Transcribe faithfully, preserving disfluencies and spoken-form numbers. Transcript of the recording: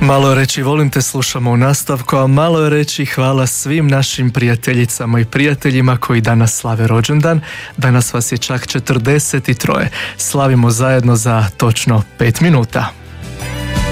Malo je reći volim te slušamo u nastavku, a malo je reći hvala svim našim prijateljicama i prijateljima koji danas slave rođendan. Danas vas je čak četrdeset troje. Slavimo zajedno za točno pet minuta.